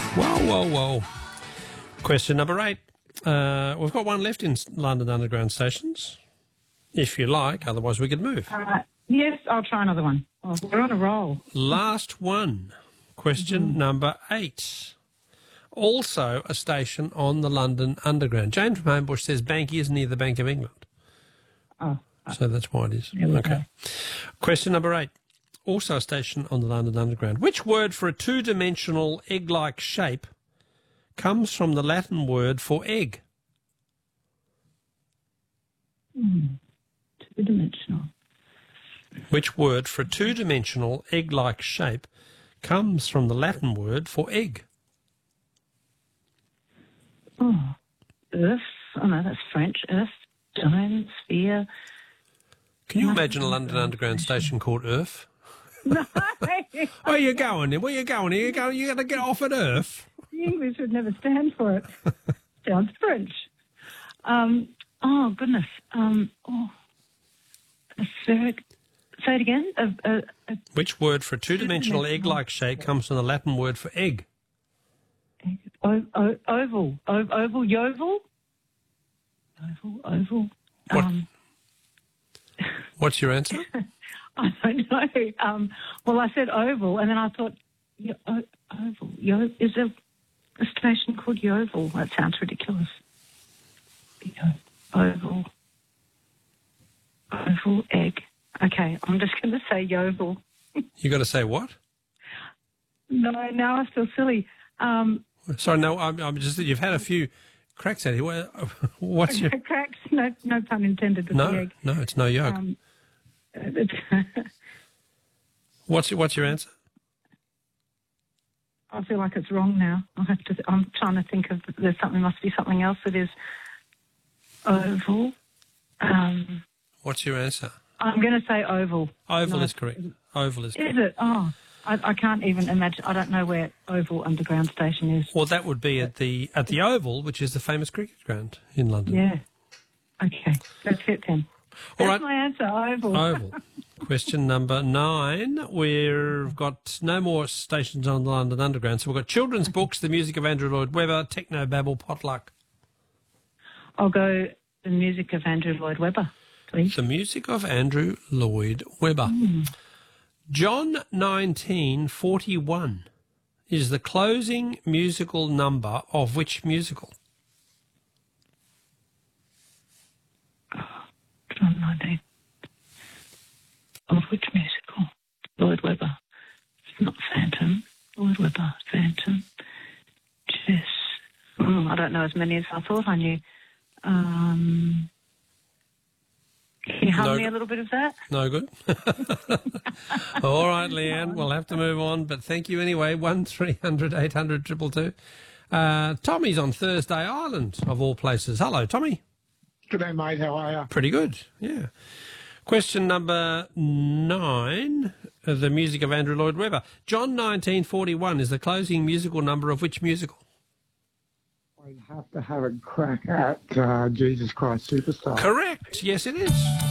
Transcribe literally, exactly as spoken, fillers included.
Whoa, whoa, whoa. Question number eight. Uh, we've got one left in London Underground stations, if you like. Otherwise, we could move. Uh, yes, I'll try another one. Oh, we're on a roll. Last one. Question mm-hmm. number eight. Also a station on the London Underground. Jane from Homebush says Banky is near the Bank of England. Oh. So that's why it is. Okay. okay. Question number eight. Also a station on the London Underground. Which word for a two-dimensional egg-like shape comes from the Latin word for egg? Mm. Two-dimensional. Which word for a two-dimensional egg-like shape comes from the Latin word for egg? Oh, earth. Oh, no, that's French. Earth, dome, sphere. Can you imagine a London Underground station called Earth? No. Where are you going? Where are you going? Are you going? You got to get off at Earth. The English would never stand for it. Sounds French. Um, oh goodness. Um, oh, a spheric. Say it again. A, a, a Which word for a two-dimensional egg-like shape comes from the Latin word for egg? egg o, o, oval. O, oval. Yovel. Oval. Oval. What? Um, What's your answer? I don't know. Um, well, I said oval, and then I thought, yo, o, oval. Yo, is there a station called Yeovil? That sounds ridiculous. Yo, oval. Oval egg. Okay, I'm just going to say Yeovil. You got to say what? No, now I feel silly. Um, Sorry, no, I'm, I'm just. You've had a few cracks at it. What's your cracks? No, no pun intended with no, the egg. no, it's no yolk. Um, what's your What's your answer? I feel like it's wrong now. I have to. I'm trying to think of. There's something. Must be something else that is oval. Um, What's your answer? I'm going to say oval. Oval no, is correct. Oval is correct. Is it? Oh, I, I can't even imagine. I don't know where Oval Underground Station is. Well, that would be at the at the Oval, which is the famous cricket ground in London. Yeah. Okay, that's it then. All That's right. my answer, Oval. Oval. Question number nine. We've got no more stations on the London Underground. So we've got children's books, the music of Andrew Lloyd Webber, Techno Babble, Potluck. I'll go the music of Andrew Lloyd Webber, please. The music of Andrew Lloyd Webber. Mm. John nineteen forty-one is the closing musical number of which musical? John nineteen. Of which musical? Lloyd Webber. It's not Phantom. Lloyd Webber. Phantom. Jess. Oh, I don't know as many as I thought I knew. Um, can you hum No me a good. little bit of that? No good. All right, Leanne, we'll have to move on, but thank you anyway. One three hundred eight hundred two two two. Uh, Tommy's on Thursday Island, of all places. Hello, Tommy. G'day, mate. How are you? Pretty good, yeah. Question number nine, uh, the music of Andrew Lloyd Webber. John nineteen forty-one is the closing musical number of which musical? I'd have to have a crack at uh, Jesus Christ Superstar. Correct. Yes, it is.